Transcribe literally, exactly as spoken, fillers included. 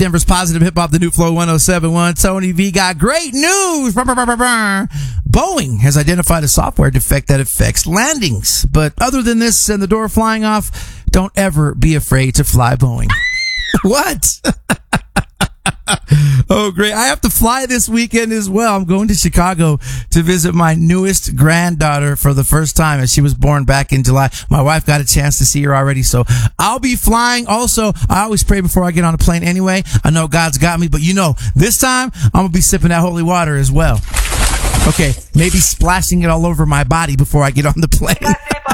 Denver's Positive Hip Hop, the new Flow one oh seven point one. Tony V got great news. Boeing has identified a software defect that affects landings. But other than this and the door flying off, don't ever be afraid to fly Boeing. What? Oh, great. I have to fly this weekend as well. I'm going to Chicago to visit my newest granddaughter for the first time, as she was born back in July. My wife got a chance to see her already, so I'll be flying. Also, I always pray before I get on a plane anyway. I know God's got me, but you know, this time I'm going to be sipping that holy water as well. Okay, maybe splashing it all over my body before I get on the plane.